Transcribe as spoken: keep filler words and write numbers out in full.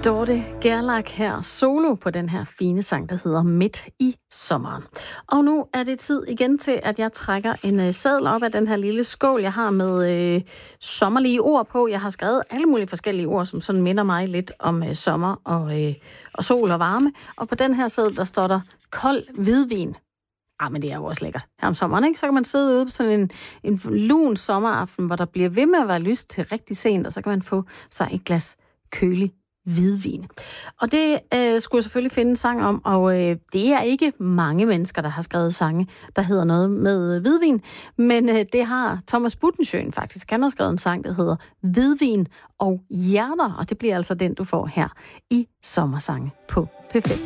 Dorte Gerlach her solo på den her fine sang, der hedder Midt i sommeren. Og nu er det tid igen til, at jeg trækker en uh, seddel op af den her lille skål, jeg har med uh, sommerlige ord på. Jeg har skrevet alle mulige forskellige ord, som sådan minder mig lidt om uh, sommer og, uh, og sol og varme. Og på den her seddel, der står der kold hvidvin. Ah, men det er jo også lækkert her om sommeren, ikke? Så kan man sidde ude på sådan en, en lun sommeraften, hvor der bliver ved med at være lyst til rigtig sent, og så kan man få sig et glas kølig hvidvin. Og det øh, skulle jeg selvfølgelig finde en sang om, og øh, det er ikke mange mennesker, der har skrevet sange, der hedder noget med hvidvin, men øh, det har Thomas Buttensjøen faktisk. Han har skrevet en sang, der hedder Hvidvin og hjerter, og det bliver altså den, du får her i Sommersange på P fem.